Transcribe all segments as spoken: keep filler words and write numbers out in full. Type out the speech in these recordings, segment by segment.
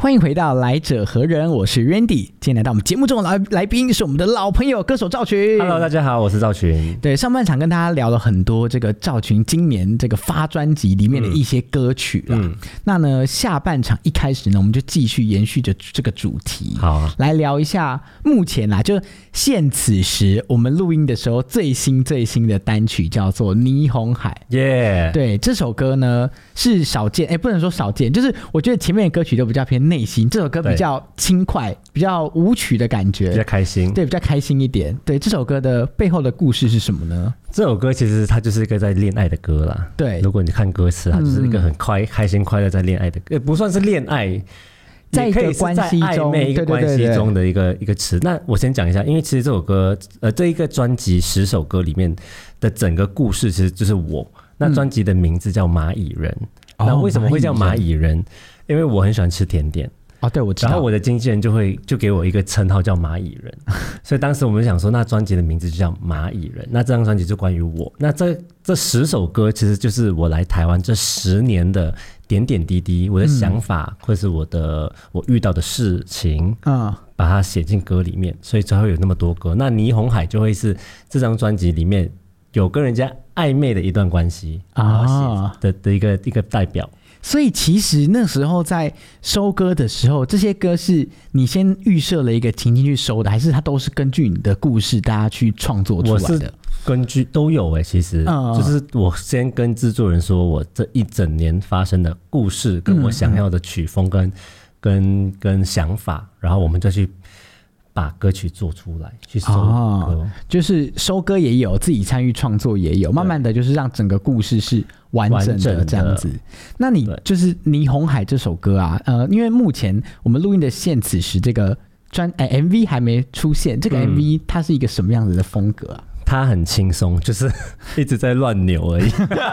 欢迎回到来者何人，我是 Randy。今天来到我们节目中的 来, 来宾是我们的老朋友歌手赵群。 Hello， 大家好，我是赵群。 对，上半场跟大家聊了很多这个赵群今年这个发专辑里面的一些歌曲啦、嗯、那呢下半场一开始呢，我们就继续延续着这个主题，好、啊，来聊一下目前啦，就现此时我们录音的时候最新最新的单曲叫做《霓虹海》。 耶、yeah ， 对，这首歌呢是少见，哎，不能说少见，就是我觉得前面的歌曲都比较偏内心，这首歌比较轻快，比较舞曲的感觉， 比较开心， 对，比较开心一点。对，这首歌的背后的故事是什么呢？ 这首歌其实它就是一个在恋爱的歌啦。 对， 如果你看歌词，它就是一个很快、嗯、开心快乐在恋爱的歌，不算是恋爱， 在一个关系中， 暧昧一个关系中的一个对对对对一个词。那我先讲一下，因为其实这首歌，呃，这一个专辑十首歌里面的整个故事，其实就是我。那专辑的名字叫蚂蚁人、嗯，那为什么会叫蚂蚁人？哦、因为我很喜欢吃甜点。 哦，对，我知道。 然后我的经纪人就会就给我一个称号叫蚂蚁人，所以当时我们就想说，那专辑的名字就叫蚂蚁人。那这张专辑就关于我。那这这十首歌其实就是我来台湾这十年的点点滴滴，我的想法、嗯、或是我的我遇到的事情，嗯，把它写进歌里面，所以才会有那么多歌。那霓虹海就会是这张专辑里面有跟人家暧昧的一段关系啊 的, 的一个一个代表。 所以其实那时候在收歌的时候，这些歌是你先预设了一个情境去收的，还是它都是根据你的故事大家去创作出来的？ 我是根据都有哎、欸，其实、嗯、就是我先跟制作人说我这一整年发生的故事，跟我想要的曲风跟、嗯、跟跟想法，然后我们再去把歌曲做出来，去收歌、哦， 就是收歌也有，自己参与创作也有，慢慢的就是让整个故事是完整的这样子。那你就是《霓虹海》这首歌啊，呃，因为目前我们录音的现此时这个专、欸、M V 还没出现，这个 M V 它是一个什么样子的风格啊？ 它很轻松，就是一直在乱扭而已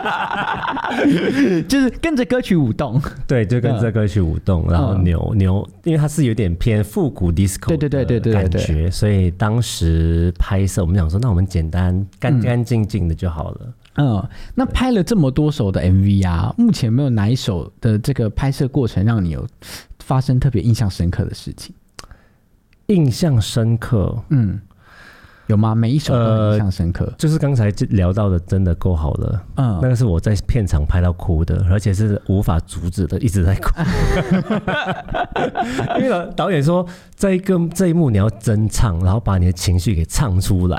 就是跟着歌曲舞动。 对，就跟着歌曲舞动、嗯、然后扭扭，因为它是有点偏复古 disco 的感觉，所以当时拍摄我们想说，那我们简单干干净净的就好了。 嗯，那拍了这么多首的 M V 啊，目前有没有哪一首的这个拍摄过程让你有发生特别印象深刻的事情？ 印象深刻，嗯。 有吗？每一首都印象深刻、呃、 就是刚才聊到的真的够好了，嗯，那个是我在片场拍到哭的，而且是无法阻止的，一直在哭因为导演说这一个这一幕你要真唱，然后把你的情绪给唱出来，